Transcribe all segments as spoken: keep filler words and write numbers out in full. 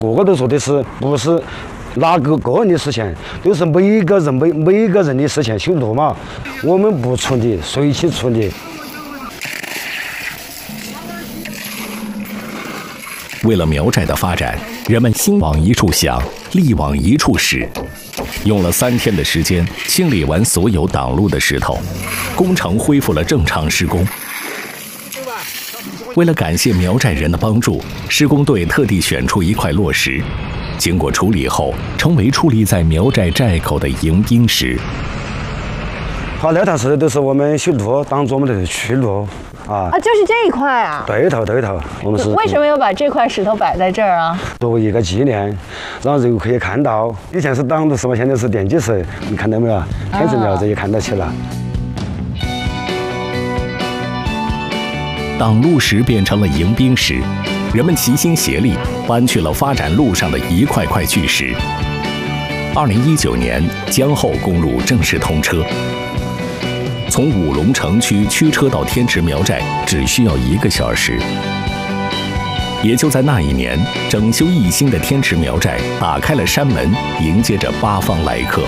个个都说的是不是哪个个人的事情，都是每一个人每每一个人的事情。修路嘛，我们不出力，谁去出力？ 为了苗寨的发展，人们心往一处想，力往一处使。用了三天的时间清理完所有挡路的石头，工程恢复了正常施工。为了感谢苗寨人的帮助，施工队特地选出一块落石，经过处理后，成为矗立在苗寨寨口的迎宾石。 好，那套石头都是我们修路当做我们的去路啊。 啊，就是这一块啊。 对头，对头，我们是。 为什么要把这块石头摆在这儿啊？ 作为一个纪念，让人可以看到。以前是挡路石嘛，现在是电击石，你看到没有？天池苗寨也看得起了。 挡路石变成了迎宾石，人们齐心协力搬去了发展路上的一块块巨石。二零一九年，江后公路正式通车。从武隆城区驱车到天池苗寨只需要一个小时。也就在那一年，整修一新的天池苗寨打开了山门，迎接着八方来客。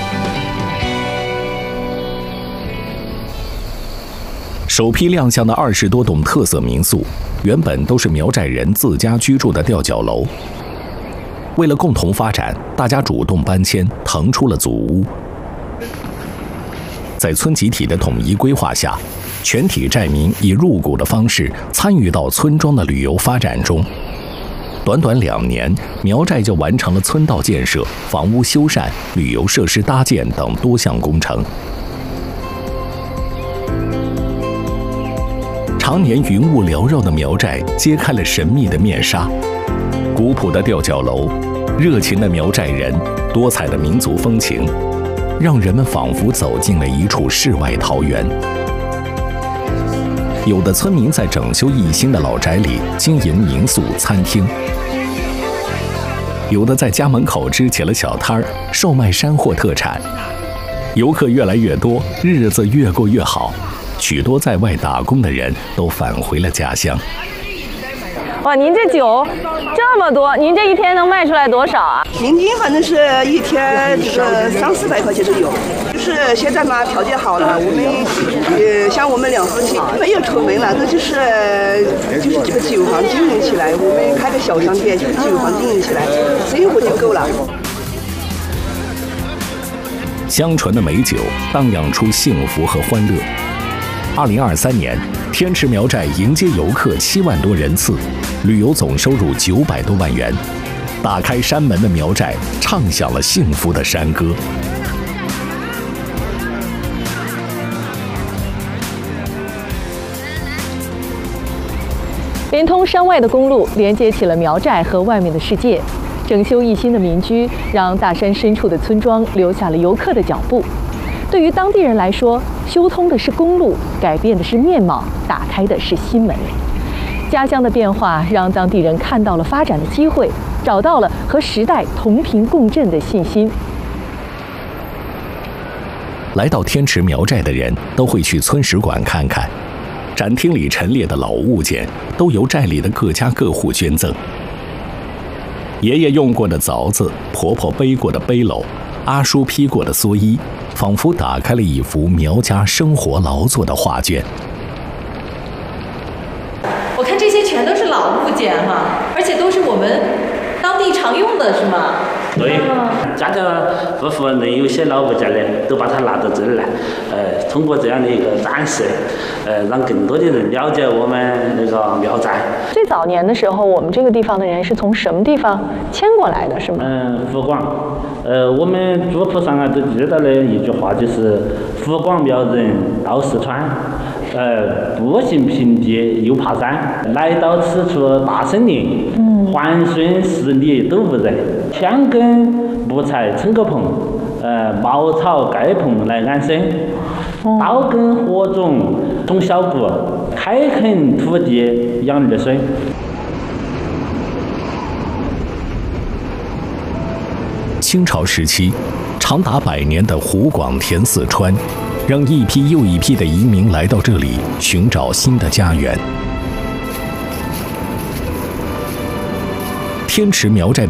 首批亮相的二十多栋特色民宿，原本都是苗寨人自家居住的吊脚楼。为了共同发展，大家主动搬迁，腾出了祖屋。在村集体的统一规划下，全体寨民以入股的方式参与到村庄的旅游发展中。短短两年，苗寨就完成了村道建设、房屋修缮、旅游设施搭建等多项工程。常年云雾缭绕的苗寨揭开了神秘的面纱，古朴的吊脚楼，热情的苗寨人，多彩的民族风情，让人们仿佛走进了一处世外桃源。有的村民在整修一新的老宅里经营民宿、餐厅，有的在家门口支起了小摊儿，售卖山货特产。游客越来越多，日子越过越好，许多在外打工的人都返回了家乡。 哇，您这酒这么多，您这一天能卖出来多少啊？ 平均反正是一天这个三四百块钱都有。就是现在嘛，条件好了，我们呃像我们两夫妻没有出门了，这就是就是这个酒行经营起来，我们开个小商店，就是酒行经营起来，生活就够了。 香醇的美酒荡漾出幸福和欢乐。二零二三年，天池苗寨迎接游客七万多人次，旅游总收入九百多万元。打开山门的苗寨唱响了幸福的山歌。 连通山外的公路连接起了苗寨和外面的世界。整修一新的民居让大山深处的村庄留下了游客的脚步。对于当地人来说，修通的是公路，改变的是面貌，打开的是心门。家乡的变化让当地人看到了发展的机会，找到了和时代同频共振的信心。 来到天池苗寨的人都会去村史馆看看，展厅里陈列的老物件都由寨里的各家各户捐赠。爷爷用过的凿子，婆婆背过的背篓，阿叔披过的蓑衣，仿佛打开了一幅苗家生活劳作的画卷。 我看这些全都是老物件哈，而且都是我们当地常用的，是吗？ 对，家家户户能有些老物件的，都把它拿到这儿来，呃，通过这样的一个展示，呃，让更多的人了解我们那个苗寨。 最早年的时候，我们这个地方的人是从什么地方迁过来的，是吗？ 嗯，湖广。呃，我们族谱上啊都记到的一句话就是“湖广苗人到四川”。呃，不行平地又爬山，来到此处大森林，环顺十里都无人。枪耕木材撑个棚，呃，茅草盖棚来安身。刀耕火种种小谷，开垦土地养儿孙。 清朝时期，长达百年的湖广填四川，让一批又一批的移民来到这里寻找新的家园。天池苗寨